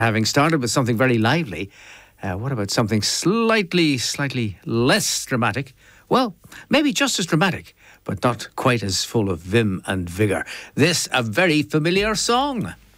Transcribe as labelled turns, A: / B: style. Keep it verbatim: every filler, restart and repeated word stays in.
A: Having started with something very lively, uh, what about something slightly, slightly less dramatic? Well, maybe just as dramatic, but not quite as full of vim and vigour. This, a very familiar song.